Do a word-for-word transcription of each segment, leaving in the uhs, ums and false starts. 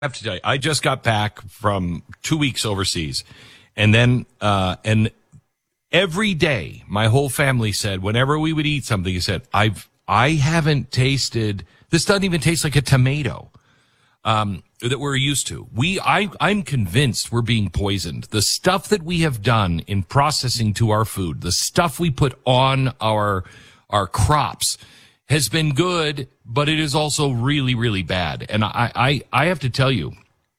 have to tell you, I just got back from two weeks overseas, and then uh, and every day my whole family said, whenever we would eat something, he said, "I've I haven't tasted this. Doesn't even taste like a tomato um, that we're used to." We I I'm convinced we're being poisoned. The stuff that we have done in processing to our food, the stuff we put on our our crops, has been good, but it is also really, really bad. And I, I, I have to tell you,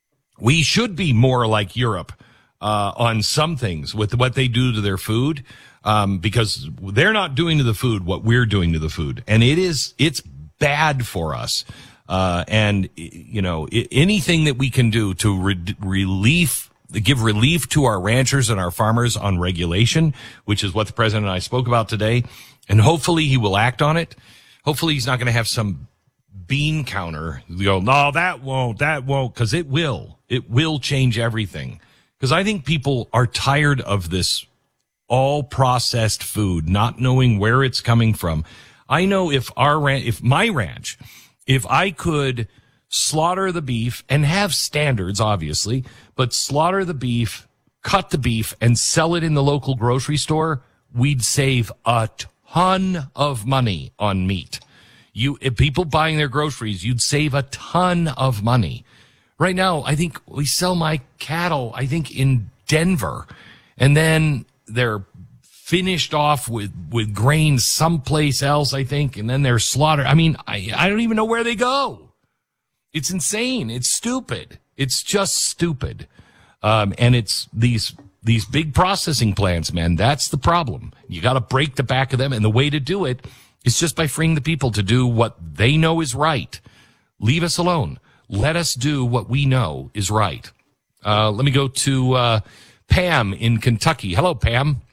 we should be more like Europe uh, on some things with what they do to their food, um, because they're not doing to the food what we're doing to the food, and it is it's bad for us. Uh, and you know, anything that we can do to re- relief. give relief to our ranchers and our farmers on regulation, which is what the president and I spoke about today, and hopefully he will act on it. Hopefully he's not going to have some bean counter. You go, no, that won't, that won't, because it will. It will change everything. Because I think people are tired of this all processed food, not knowing where it's coming from. I know if our ran- if my ranch, if I could slaughter the beef and have standards, obviously, but slaughter the beef, cut the beef, and sell it in the local grocery store, we'd save a ton of money on meat. You, if people buying their groceries, you'd save a ton of money. Right now, I think we sell my cattle, I think, in Denver, and then they're finished off with, with grains someplace else, I think, and then they're slaughtered. I mean, I, I don't even know where they go. It's insane. It's stupid. It's just stupid. Um, and it's these these big processing plants, man. That's the problem. You got to break the back of them. And the way to do it is just by freeing the people to do what they know is right. Leave us alone. Let us do what we know is right. Uh, let me go to uh, Pam in Kentucky. Hello, Pam.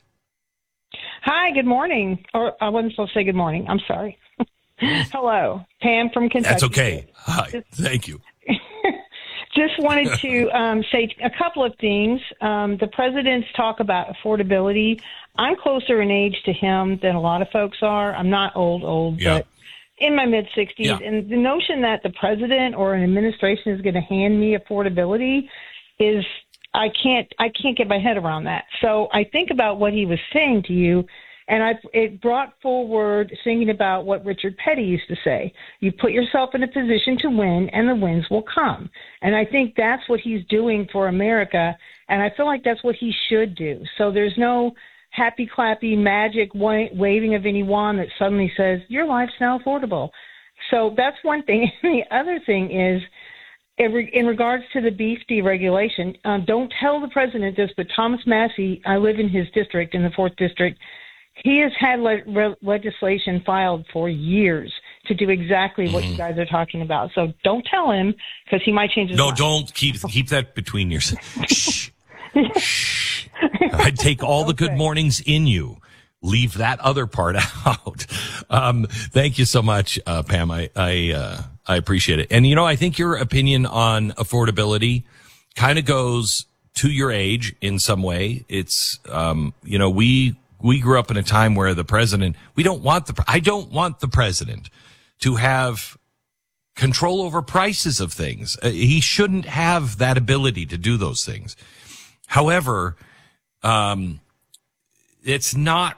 Hi, good morning. Or I wasn't supposed to say good morning. I'm sorry. Hello, Pam from Kentucky. That's okay. Hi. Thank you. Just wanted to um, say a couple of things. Um, the president's talk about affordability. I'm closer in age to him than a lot of folks are. I'm not old, old, yeah. but in my mid-sixties. Yeah. And the notion that the president or an administration is going to hand me affordability is I can't I can't get my head around that. So I think about what he was saying to you, and I, it brought forward thinking about what Richard Petty used to say. You put yourself in a position to win, and the wins will come. And I think that's what he's doing for America, and I feel like that's what he should do. So there's no happy, clappy, magic wa- waving of any wand that suddenly says, your life's now affordable. So that's one thing. The other thing is, in regards to the beef deregulation, um, don't tell the president this, but Thomas Massey, I live in his district, in the fourth district, he has had le- re- legislation filed for years to do exactly what mm-hmm. you guys are talking about. So don't tell him, because he might change his no, mind. No, don't. Keep keep that between yourselves. Shh. Shh. I'd take all the good mornings in you. Leave that other part out. Um, thank you so much, uh, Pam. I I, uh, I appreciate it. And, you know, I think your opinion on affordability kind of goes to your age in some way. It's, um, you know, we... We grew up in a time where the president, we don't want the, I don't want the president to have control over prices of things. Uh, he shouldn't have that ability to do those things. However, um, it's not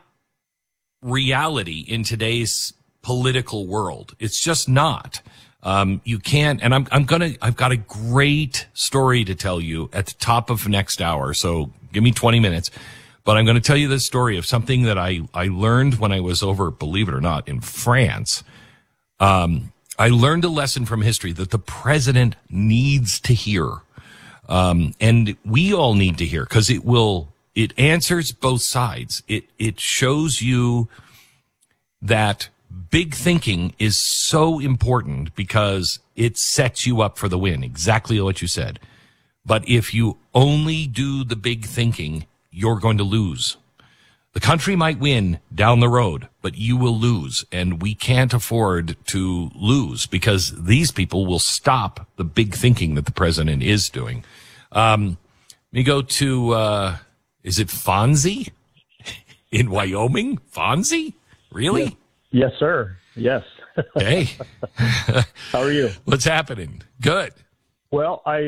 reality in today's political world. It's just not. Um, you can't, and I'm, I'm gonna, I've got a great story to tell you at the top of next hour. So give me twenty minutes. But I'm going to tell you this story of something that I, I learned when I was over, believe it or not, in France. Um, I learned a lesson from history that the president needs to hear. Um, and we all need to hear, because it will, it answers both sides. It, it shows you that big thinking is so important because it sets you up for the win. Exactly what you said. But if you only do the big thinking, you're going to lose. The country might win down the road, but you will lose. And we can't afford to lose, because these people will stop the big thinking that the president is doing. Um, let me go to, uh, is it Fonzie in Wyoming? Fonzie? Really? Yes, sir. Yes. Hey. How are you? What's happening? Good. Well, I